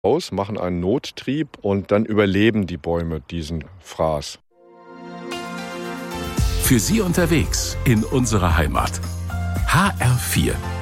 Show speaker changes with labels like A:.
A: aus, machen einen Nottrieb und dann überleben die Bäume diesen Fraß.
B: Für Sie unterwegs in unserer Heimat. HR4